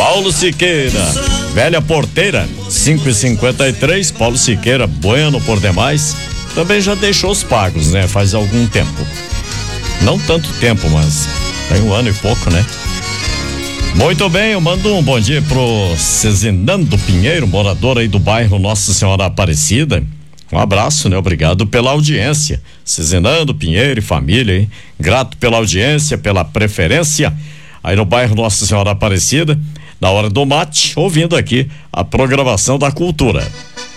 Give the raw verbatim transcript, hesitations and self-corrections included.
Paulo Siqueira, Velha Porteira, cinco e cinquenta e três, Paulo Siqueira, bueno por demais, também já deixou os pagos, né? Faz algum tempo. Não tanto tempo, mas tem um ano e pouco, né? Muito bem, eu mando um bom dia pro Cezinando Pinheiro, morador aí do bairro Nossa Senhora Aparecida. Um abraço, né? Obrigado pela audiência. Cezinando Pinheiro e família, hein? Grato pela audiência, pela preferência. Aí no bairro Nossa Senhora Aparecida, na hora do mate, ouvindo aqui a programação da cultura.